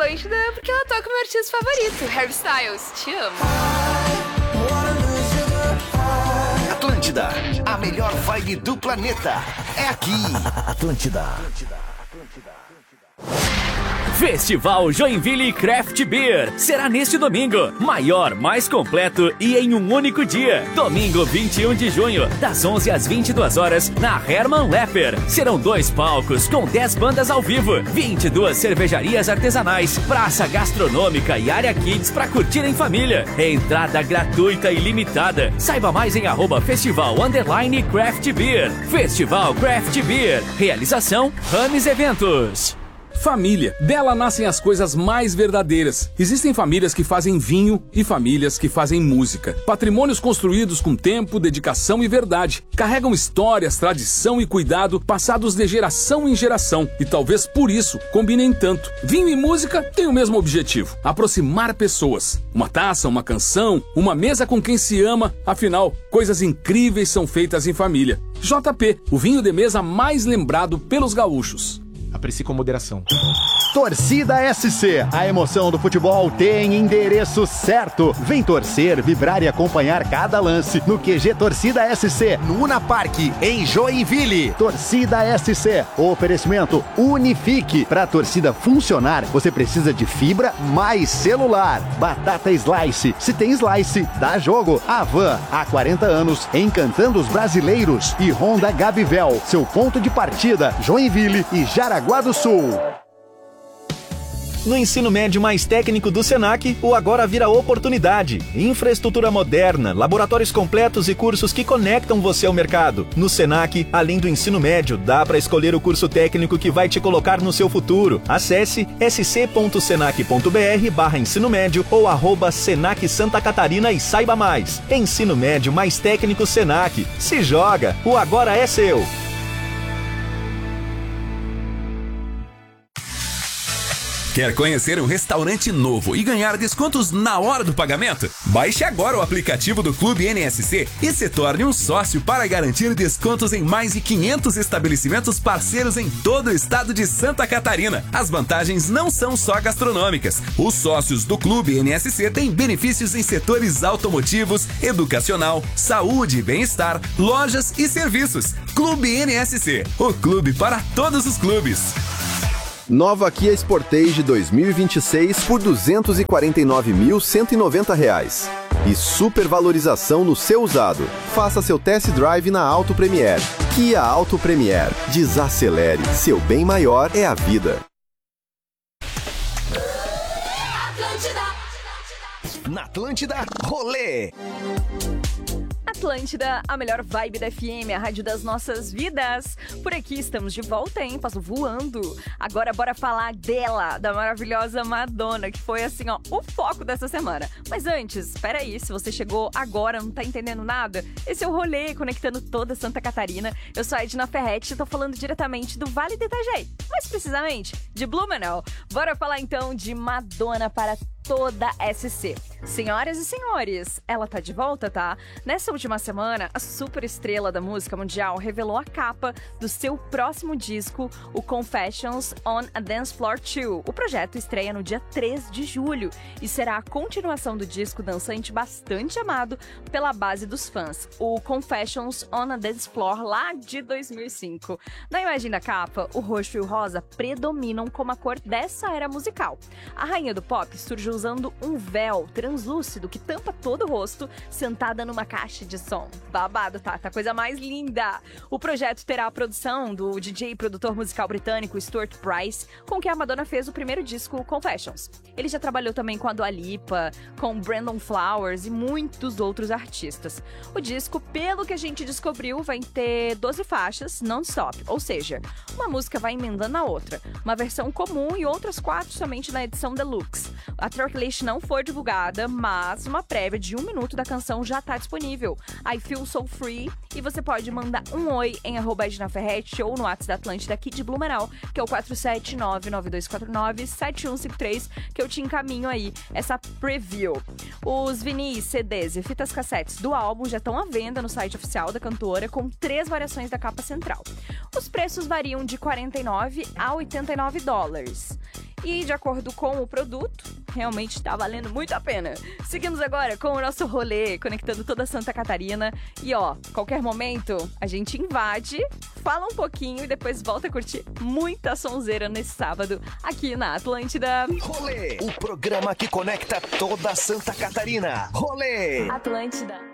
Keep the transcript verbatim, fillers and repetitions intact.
Atlântida porque ela toca meu artista favorito, Harry Styles. Te amo. Atlântida, a melhor vibe do planeta. É aqui. Atlântida. Festival Joinville Craft Beer será neste domingo, maior, mais completo e em um único dia. Domingo vinte e um de junho, das onze às vinte e duas horas, na Hermann Lepper. Serão dois palcos com dez bandas ao vivo, vinte e duas cervejarias artesanais, praça gastronômica e área kids para curtir em família. Entrada gratuita e limitada. Saiba mais em arroba festival underline craft beer. Festival Craft Beer. Realização Rames Eventos. Família. Dela nascem as coisas mais verdadeiras. Existem famílias que fazem vinho e famílias que fazem música. Patrimônios construídos com tempo, dedicação e verdade. Carregam histórias, tradição e cuidado passados de geração em geração. E talvez por isso combinem tanto. Vinho e música têm o mesmo objetivo: aproximar pessoas. Uma taça, uma canção, uma mesa com quem se ama. Afinal, coisas incríveis são feitas em família. J P, o vinho de mesa mais lembrado pelos gaúchos. Aprecie com moderação. Torcida S C, a emoção do futebol tem endereço certo. Vem torcer, vibrar e acompanhar cada lance no Q G Torcida S C, no Una Park, em Joinville. Torcida S C, oferecimento Unifique. Para a torcida funcionar, você precisa de fibra mais celular. Batata Slice, se tem Slice, dá jogo. Avan, há quarenta anos, encantando os brasileiros. E Honda Gabivel, seu ponto de partida, Joinville e Jaraguá do Sul. No ensino médio mais técnico do Senac, o agora vira oportunidade. Infraestrutura moderna, laboratórios completos e cursos que conectam você ao mercado. No Senac, além do ensino médio, dá para escolher o curso técnico que vai te colocar no seu futuro. Acesse sc.senac.br barra ensino médio ou arroba Senac Santa Catarina e saiba mais. Ensino médio mais técnico Senac. Se joga, o agora é seu. Quer conhecer um restaurante novo e ganhar descontos na hora do pagamento? Baixe agora o aplicativo do Clube N S C e se torne um sócio para garantir descontos em mais de quinhentos estabelecimentos parceiros em todo o estado de Santa Catarina. As vantagens não são só gastronômicas. Os sócios do Clube N S C têm benefícios em setores automotivos, educacional, saúde e bem-estar, lojas e serviços. Clube N S C, o clube para todos os clubes. Nova Kia Sportage dois mil e vinte e seis por duzentos e quarenta e nove mil cento e noventa reais. E supervalorização no seu usado. Faça seu test drive na Auto Premier. Kia Auto Premier. Desacelere. Seu bem maior é a vida. Na Atlântida, rolê. Atlântida, a melhor vibe da F M, a rádio das nossas vidas. Por aqui estamos de volta, hein? Passo voando. Agora bora falar dela, da maravilhosa Madonna, que foi assim, ó, o foco dessa semana. Mas antes, espera aí, se você chegou agora, não tá entendendo nada, esse é o rolê conectando toda Santa Catarina. Eu sou a Edna Ferretti e tô falando diretamente do Vale do Itajaí, mais precisamente de Blumenau. Bora falar então de Madonna para toda S C. Senhoras e senhores, ela tá de volta, tá? Nessa última semana, a super estrela da música mundial revelou a capa do seu próximo disco, o Confessions on a Dance Floor dois. O projeto estreia no dia três de julho e será a continuação do disco dançante bastante amado pela base dos fãs, o Confessions on a Dance Floor lá de dois mil e cinco. Na imagem da capa, o roxo e o rosa predominam como a cor dessa era musical. A rainha do pop surgiu usando um véu translúcido que tampa todo o rosto, sentada numa caixa de som. Babado, tá? Tá coisa mais linda! O projeto terá a produção do D J e produtor musical britânico Stuart Price, com quem a Madonna fez o primeiro disco, Confessions. Ele já trabalhou também com a Dua Lipa, com Brandon Flowers e muitos outros artistas. O disco, pelo que a gente descobriu, vai ter doze faixas non-stop, ou seja, uma música vai emendando a outra. Uma versão comum e outras quatro somente na edição deluxe. A tracklist não foi divulgada, mas uma prévia de um minuto da canção já tá disponível. I Feel So Free. E você pode mandar um oi em arroba Edna Ferretti ou no WhatsApp da Atlântida aqui de Blumenau, que é o quatro sete nove nove dois quatro nove sete um cinco três, que eu te encaminho aí essa preview. Os vinis, C Ds e fitas cassetes do álbum já estão à venda no site oficial da cantora, com três variações da capa central. Os preços variam de quarenta e nove a oitenta e nove dólares. E de acordo com o produto, realmente está valendo muito a pena. Seguimos agora com o nosso rolê, conectando toda Santa Catarina. E ó, qualquer momento a gente invade, fala um pouquinho e depois volta a curtir muita sonzeira nesse sábado aqui na Atlântida. Rolê, o programa que conecta toda Santa Catarina. Rolê! Atlântida.